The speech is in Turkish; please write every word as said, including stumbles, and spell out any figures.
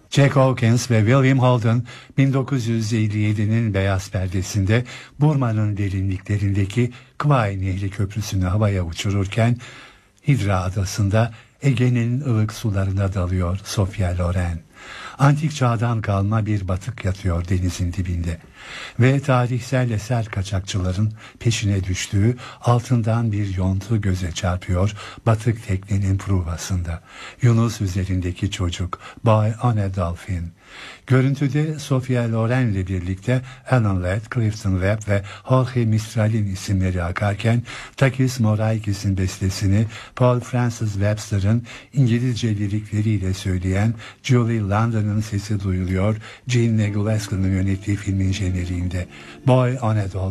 Jack Hawkins ve William Holden bin dokuz yüz elli yedinin Beyaz Perdesi'nde Burma'nın derinliklerindeki Kwai Nehri Köprüsü'nü havaya uçururken Hidra Adası'nda Ege'nin ılık sularına dalıyor Sofia Loren. Antik çağdan kalma bir batık yatıyor denizin dibinde ve tarihsel eser kaçakçıların peşine düştüğü altından bir yontu göze çarpıyor batık teknenin pruvasında. Yunus üzerindeki çocuk, Boy on a Dolphin. Görüntüde Sofia Loren ile birlikte Alan Ladd, Clifton Webb ve Jorge Mistral'in isimleri akarken Takis Moraikis'in bestesini Paul Francis Webster'ın İngilizce lirikleriyle söyleyen Julie London'ın sesi duyuluyor Gene Gillespie'nin yönettiği filmin jeneriğinde. Boy on a Dolphin.